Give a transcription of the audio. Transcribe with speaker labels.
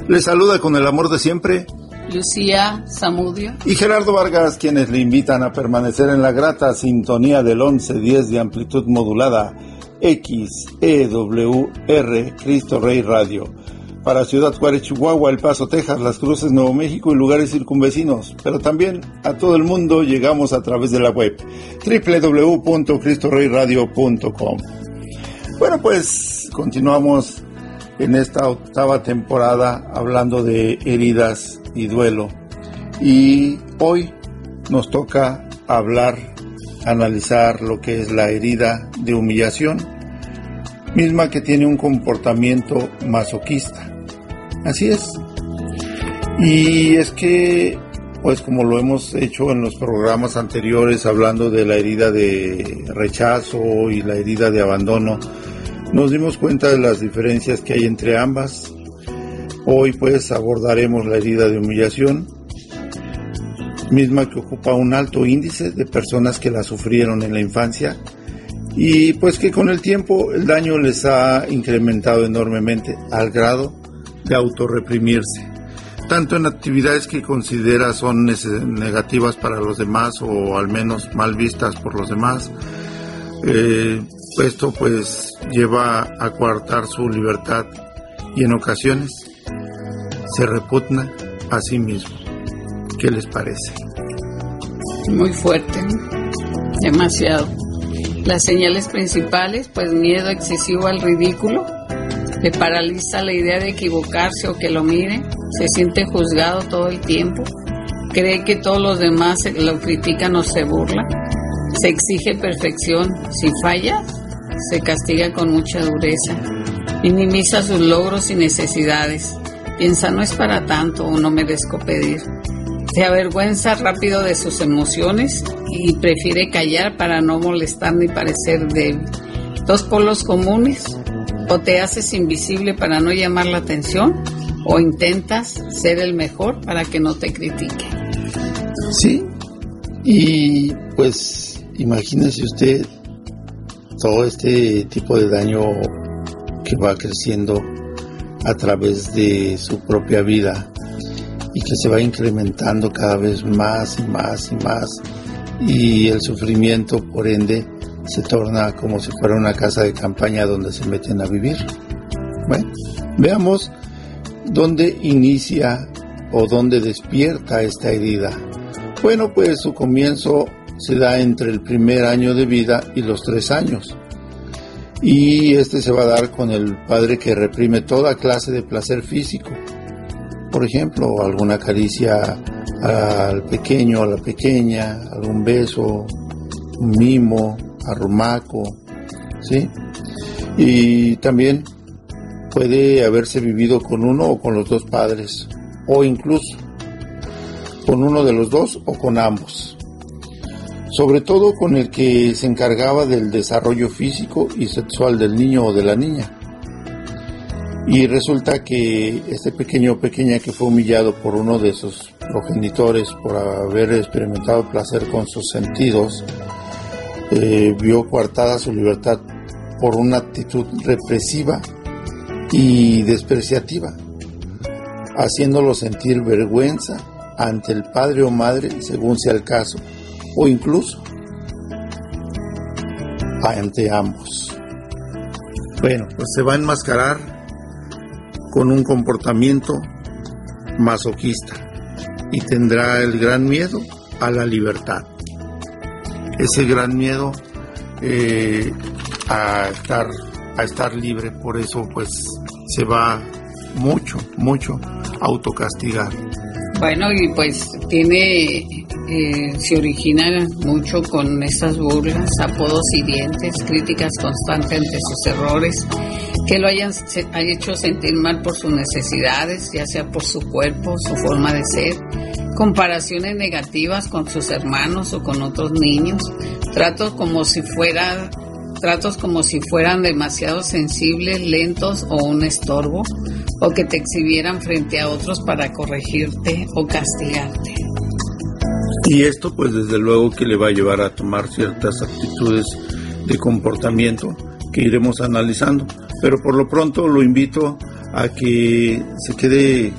Speaker 1: Les saluda con el amor de siempre
Speaker 2: Lucía Zamudio
Speaker 1: y Gerardo Vargas, quienes le invitan a permanecer en la grata sintonía del 1110 de amplitud modulada XEWR Cristo Rey Radio para Ciudad Juárez, Chihuahua, El Paso, Texas, Las Cruces, Nuevo México y lugares circunvecinos, pero también a todo el mundo llegamos a través de la web www.cristoreyradio.com. Bueno, pues continuamos en esta octava temporada hablando de heridas y duelo, y hoy nos toca analizar lo que es la herida de humillación, misma que tiene un comportamiento masoquista. Así es. Y es que, pues como lo hemos hecho en los programas anteriores, hablando de la herida de rechazo y la herida de abandono, nos dimos cuenta de las diferencias que hay entre ambas. Hoy pues abordaremos la herida de humillación, misma que ocupa un alto índice de personas que la sufrieron en la infancia y pues que con el tiempo el daño les ha incrementado enormemente al grado de autorreprimirse, tanto en actividades que considera son negativas para los demás o al menos mal vistas por los demás. Esto pues lleva a coartar su libertad y en ocasiones se repugna a sí mismo. ¿Qué les parece?
Speaker 2: Muy fuerte, ¿no? Demasiado. Las señales principales, pues miedo excesivo al ridículo, le paraliza la idea de equivocarse o que lo miren, se siente juzgado todo el tiempo, cree que todos los demás lo critican o se burlan, se exige perfección, si falla, se castiga con mucha dureza, minimiza sus logros y necesidades, piensa no es para tanto o no merezco pedir, se avergüenza rápido de sus emociones y prefiere callar para no molestar ni parecer débil. Dos polos comunes: o te haces invisible para no llamar la atención o intentas ser el mejor para que no te critiquen.
Speaker 1: Sí, y pues imagínese usted todo este tipo de daño que va creciendo a través de su propia vida y que se va incrementando cada vez más y más y más, y el sufrimiento por ende se torna como si fuera una casa de campaña donde se meten a vivir. Bueno, veamos dónde inicia o dónde despierta esta herida. Bueno, pues su comienzo se da entre el primer año de vida y los 3 años. Y este se va a dar con el padre que reprime toda clase de placer físico. Por ejemplo, alguna caricia al pequeño, a la pequeña, algún beso, un mimo, arrumaco, ¿sí? Y también puede haberse vivido con uno o con los dos padres, o incluso con uno de los dos o con ambos. Sobre todo con el que se encargaba del desarrollo físico y sexual del niño o de la niña. Y resulta que este pequeño o pequeña que fue humillado por uno de sus progenitores por haber experimentado placer con sus sentidos, vio coartada su libertad por una actitud represiva y despreciativa, haciéndolo sentir vergüenza ante el padre o madre, según sea el caso, o incluso ante ambos. Bueno, pues se va a enmascarar con un comportamiento masoquista y tendrá el gran miedo a la libertad. Ese gran miedo a estar libre, por eso pues se va mucho a autocastigar.
Speaker 2: Bueno, y pues se origina mucho con estas burlas, apodos hirientes, críticas constantes ante sus errores, que lo hayan hecho sentir mal por sus necesidades, ya sea por su cuerpo, su forma de ser, comparaciones negativas con sus hermanos o con otros niños, tratos como si fueran demasiado sensibles, lentos o un estorbo, o que te exhibieran frente a otros para corregirte o castigarte.
Speaker 1: Y esto pues desde luego que le va a llevar a tomar ciertas actitudes de comportamiento que iremos analizando, pero por lo pronto lo invito a que se quede